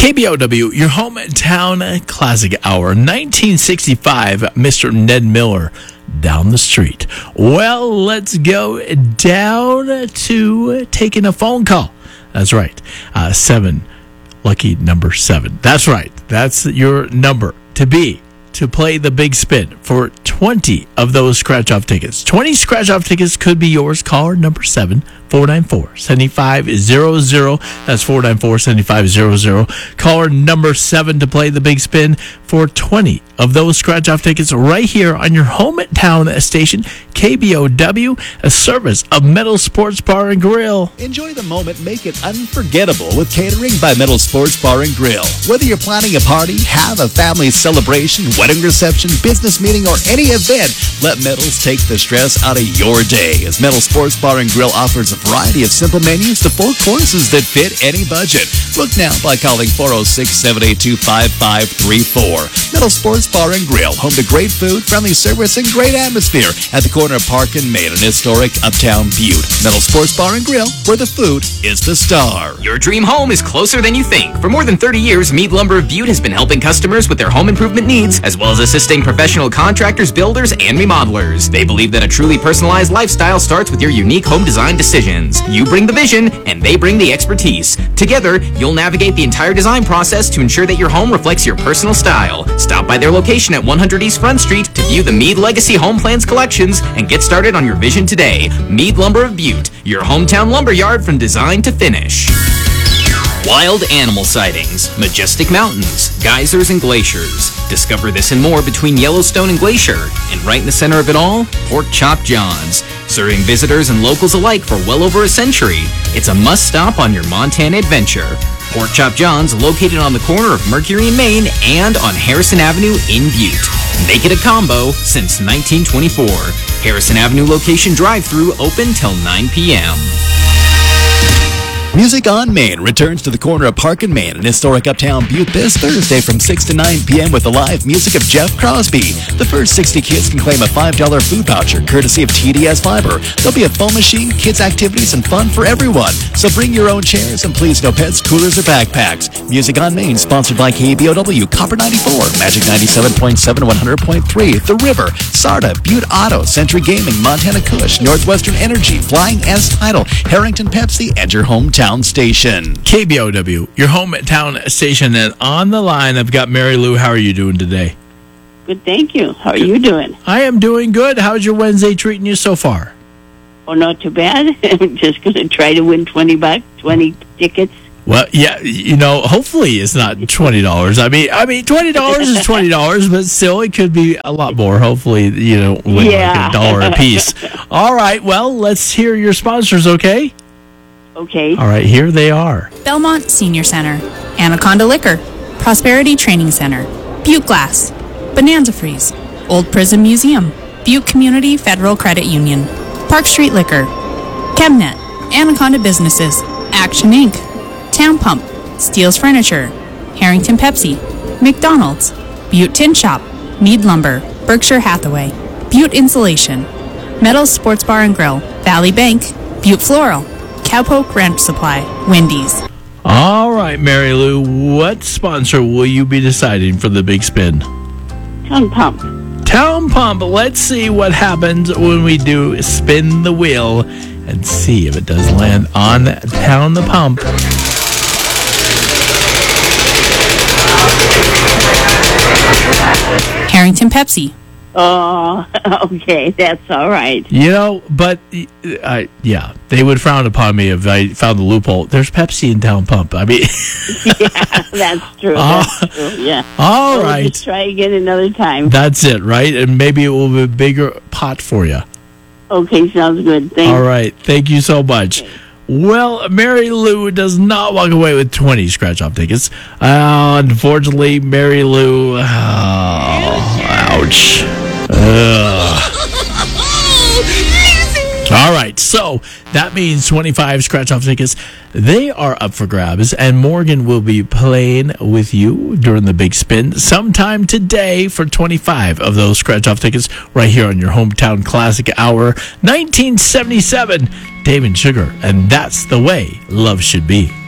KBOW, your hometown classic hour, 1965, Mr. Ned Miller, Down the Street. Well, let's go down to taking a phone call. That's right. 7, lucky number 7. That's right. That's your number to play the big spin for 20 of those scratch-off tickets. 20 scratch-off tickets could be yours. Caller number 7, 494-7500. That's 494-7500. Caller number 7 to play the big spin for 20 of those scratch-off tickets right here on your hometown station, KBOW, a service of Metal Sports Bar and Grill. Enjoy the moment, make it unforgettable with catering by Metal Sports Bar and Grill. Whether you're planning a party, have a family celebration, wedding reception, business meeting, or any event, let Metals take the stress out of your day, as Metal Sports Bar and Grill offers a variety of simple menus to 4 courses that fit any budget. Book now by calling 406-782-5534. Metal Sports Bar and Grill, home to great food, friendly service, and great atmosphere at the corner of Park and Main in historic Uptown Butte. Metal Sports Bar and Grill, where the food is the star. Your dream home is closer than you think. For more than 30 years, Mead Lumber of Butte has been helping customers with their home improvement needs, as well as assisting professional contractors, builders, and remodelers. They believe that a truly personalized lifestyle starts with your unique home design decisions. You bring the vision, and they bring the expertise. Together, you'll navigate the entire design process to ensure that your home reflects your personal style. Stop by their location at 100 East Front Street to view the Mead Legacy Home Plans collections and get started on your vision today. Mead Lumber of Butte, your hometown lumber yard from design to finish. Wild animal sightings, majestic mountains, geysers, and glaciers. Discover this and more between Yellowstone and Glacier. And right in the center of it all, Pork Chop John's. Serving visitors and locals alike for well over a century. It's a must-stop on your Montana adventure. Pork Chop John's, located on the corner of Mercury and Main and on Harrison Avenue in Butte. Make it a combo since 1924. Harrison Avenue location drive-thru open till 9 p.m. Music on Main returns to the corner of Park and Main in historic Uptown Butte this Thursday from 6 to 9 p.m. with the live music of Jeff Crosby. The first 60 kids can claim a $5 food voucher courtesy of TDS Fiber. There'll be a foam machine, kids' activities, and fun for everyone. So bring your own chairs and please no pets, coolers, or backpacks. Music on Main sponsored by KBOW, Copper 94, Magic 97.7, 100.3, The River, Sarda, Butte Auto, Century Gaming, Montana Cush, Northwestern Energy, Flying S Title, Harrington Pepsi, and your hometown station. KBOW, your hometown station. And on the line, I've got Mary Lou. How are you doing today? Good, thank you. How are you doing? I am doing good. How's your Wednesday treating you so far? Oh, not too bad. I'm just going to try to win $20, 20 tickets. Well, yeah, hopefully it's not $20. I mean, $20 is $20, but still, it could be a lot more. Hopefully, win like $1 a piece. All right, well, let's hear your sponsors, okay? Okay. All right, here they are. Belmont Senior Center, Anaconda Liquor, Prosperity Training Center, Butte Glass, Bonanza Freeze, Old Prison Museum, Butte Community Federal Credit Union, Park Street Liquor, Chemnet, Anaconda Businesses, Action Inc., Town Pump, Steele's Furniture, Harrington Pepsi, McDonald's, Butte Tin Shop, Mead Lumber, Berkshire Hathaway, Butte Insulation, Metals Sports Bar and Grill, Valley Bank, Butte Floral, Cowpoke Ranch Supply, Wendy's. All right, Mary Lou, what sponsor will you be deciding for the big spin? Town Pump. Town Pump. Let's see what happens when we do spin the wheel and see if it does land on Town the Pump. Harrington Pepsi. Oh, okay, that's all right. But they would frown upon me if I found the loophole. There's Pepsi in Town Pump. I mean, yeah, that's true. That's true. Yeah. All right. Just try again another time. That's it, right? And maybe it will be a bigger pot for you. Okay, sounds good. Thanks. All right, thank you so much. Okay. Well, Mary Lou does not walk away with 20 scratch-off tickets. Unfortunately, Mary Lou, ouch. All right, so that means 25 scratch-off tickets. They are up for grabs, and Morgan will be playing with you during the big spin sometime today for 25 of those scratch-off tickets right here on your hometown classic hour, 1977, Dave and Sugar, and That's the Way Love Should Be.